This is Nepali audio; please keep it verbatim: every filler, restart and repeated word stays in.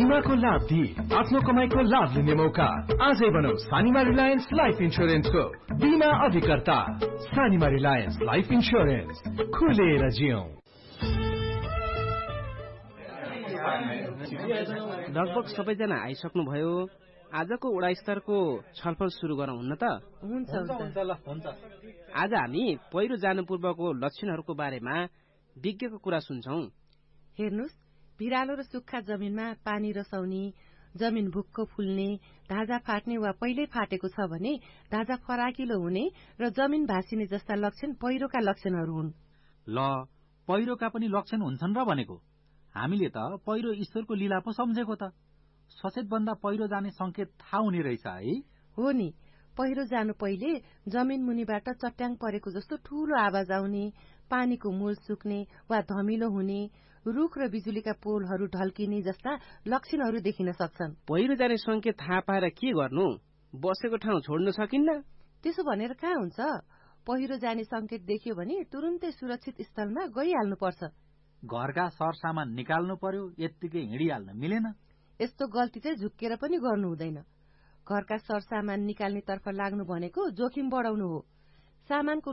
बीमाको लाभ दिई आफ्नो कमाईको लाभ लिने मौका। आजै बनौ सानिमा रिलायन्स लाइफ इन्स्योरेन्सको बीमा अधिकर्ता। सानिमा रिलायन्स लाइफ इन्स्योरेन्स, खुलेर जियौं। लगभग सबैजना आइसक्नुभयो। आजको वडा स्तरको छलफल सुरु गरौँ हुन्न त? हुन्छ हुन्छ ल हुन्छ। आज हामी पहिरो जानु पूर्वको लक्षणहरूको बारेमा विज्ञको कुरा सुन्छौं। हेर्नुस्, भिरालो र सुक्खा जमिनमा पानी रसाउने, जमिन भुक्क फुल्ने, ढाँजा फाट्ने वा पहिल्यै फाटेको छ भने ढाँजा फराकिलो हुने र जमिन भाँसिने जस्ता लक्षण पहिरोका लक्षणहरू हुन्। ल, पहिरोका पनि लक्षण हुन्छन् र भनेको? हामीले त पहिरो ईश्वरको लीला पो सम्झेको त। सचेत बन्दा पहिरो जाने संकेत थाहा हुने रहेछ है? हो नि, पहिरो जानु पहिले जमिन मुनिबाट चट्याङ परेको जस्तो ठूलो आवाज आउने, पानीको मूल सुक्ने वा धमिलो हुने, रुख र बिजुलीका पोलहरू ढल्किने जस्ता लक्षणहरू देखिन सक्छन्। पहिरो जाने संकेत थाहा पाएर के गर्नु? बसेको ठाउँ छोड्न सकिन्न? त्यसो भनेर कहाँ हुन्छ? पहिरो जाने संकेत देखियो भने तुरुन्तै सुरक्षित स्थलमा गइहाल्नुपर्छ। घरका सरसामान निकाल्नु पर्यो, यत्तिकै हिँडिहाल्न मिलेन? यस्तो गल्ती चाहिँ झुक्केर पनि गर्नु हुँदैन। घरका सरसामान निकाल्ने तर्फ लाग्नु भनेको जोखिम बढाउनु हो। सामानको